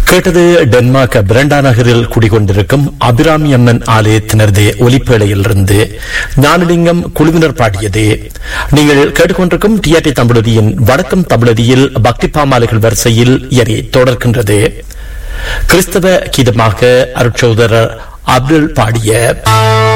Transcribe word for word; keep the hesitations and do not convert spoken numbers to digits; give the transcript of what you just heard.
கேட்டது டென்மார்க் பிரண்டா நகரில் குடிகொண்டிருக்கும் அபிராமி அம்மன் ஆலயத்தினரது ஒலிப்பேழையிலிருந்து ஞானலிங்கம் குழுவினர் பாடியது. நீங்கள் கேட்டுக்கொண்டிருக்கும் டிஆர்டி தமிழொலியின் வடக்கம் தமிழொலியில் பக்தி பாமாலைகள் வரிசையில் எரி தொடர்கின்றது. கிறிஸ்தவ கீதமாக அருட்சோதரர் அப்துல் பாடிய